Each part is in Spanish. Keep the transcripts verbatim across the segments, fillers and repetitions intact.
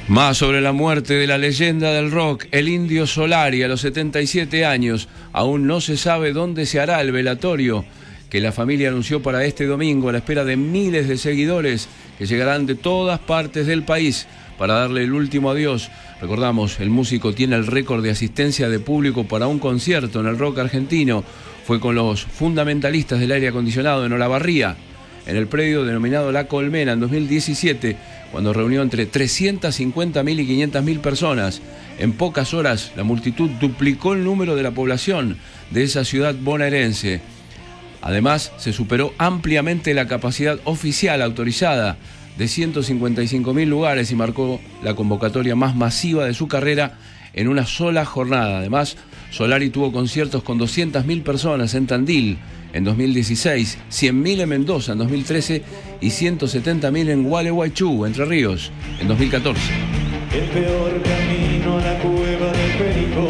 Más sobre la muerte de la leyenda del rock, el Indio Solari, a los setenta y siete años. Aún no se sabe dónde se hará el velatorio que la familia anunció para este domingo, a la espera de miles de seguidores que llegarán de todas partes del país para darle el último adiós. Recordamos, el músico tiene el récord de asistencia de público para un concierto en el rock argentino. Fue con los fundamentalistas del aire acondicionado en Olavarría, en el predio denominado La Colmena, en dos mil diecisiete, cuando reunió entre trescientas cincuenta mil y quinientas mil personas. En pocas horas, la multitud duplicó el número de la población de esa ciudad bonaerense. Además, se superó ampliamente la capacidad oficial autorizada de ciento cincuenta y cinco mil lugares y marcó la convocatoria más masiva de su carrera en una sola jornada. Además, Solari tuvo conciertos con doscientas mil personas en Tandil en dos mil dieciséis, cien mil en Mendoza en dos mil trece y ciento setenta mil en Gualeguaychú, Entre Ríos, en dos mil catorce. El peor camino a la cueva del Perico,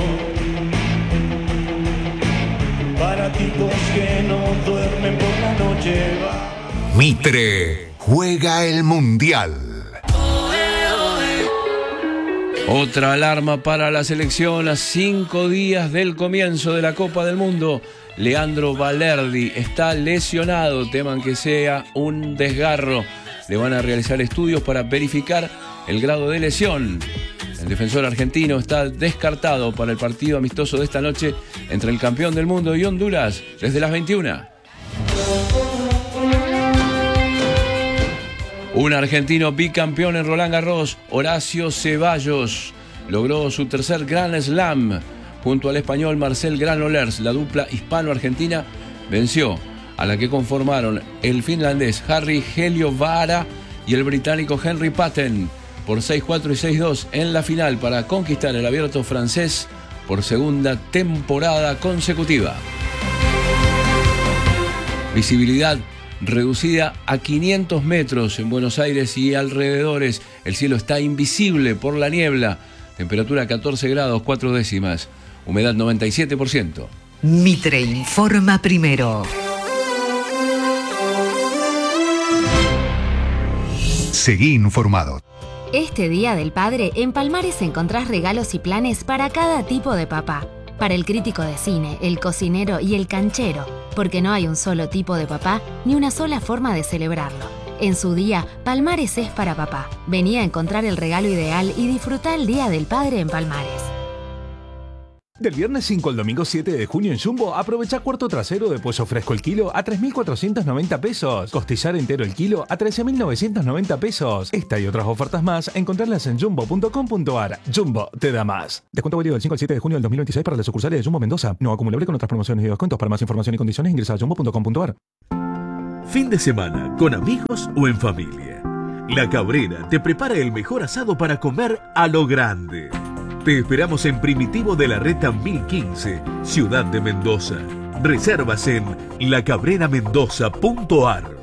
para tipos que no duermen por la noche. Mitre juega el Mundial. Otra alarma para la selección a cinco días del comienzo de la Copa del Mundo. Leandro Balerdi está lesionado, teman que sea un desgarro. Le van a realizar estudios para verificar el grado de lesión. El defensor argentino está descartado para el partido amistoso de esta noche entre el campeón del mundo y Honduras desde las veintiuna. Un argentino bicampeón en Roland Garros, Horacio Ceballos, logró su tercer Grand Slam. Junto al español Marcel Granollers, la dupla hispano-argentina venció a la que conformaron el finlandés Harry Heliövaara y el británico Henry Patten por seis cuatro y seis dos en la final para conquistar el abierto francés por segunda temporada consecutiva. Visibilidad reducida a quinientos metros en Buenos Aires y alrededores. El cielo está invisible por la niebla. Temperatura catorce grados cuatro décimas. Humedad noventa y siete por ciento. Mitre informa primero. Seguí informado. Este Día del Padre, en Palmares encontrás regalos y planes para cada tipo de papá. Para el crítico de cine, el cocinero y el canchero. Porque no hay un solo tipo de papá ni una sola forma de celebrarlo. En su día, Palmares es para papá. Vení a encontrar el regalo ideal y disfrutá el Día del Padre en Palmares. Del viernes cinco al domingo siete de junio en Jumbo, aprovecha cuarto trasero de pollo fresco el kilo a tres mil cuatrocientos noventa pesos. Costillar entero el kilo a trece mil novecientos noventa pesos. Esta y otras ofertas más, encontrarlas en jumbo punto com punto ar. Jumbo te da más. Descuento válido del cinco al siete de junio del dos mil veintiséis para las sucursales de Jumbo Mendoza. No acumulable con otras promociones y descuentos. Para más información y condiciones ingresa a jumbo punto com punto ar. Fin de semana, con amigos o en familia. La Cabrera te prepara el mejor asado para comer a lo grande. Te esperamos en Primitivo de la Reta mil quince, Ciudad de Mendoza. Reservas en la cabrera mendoza punto ar.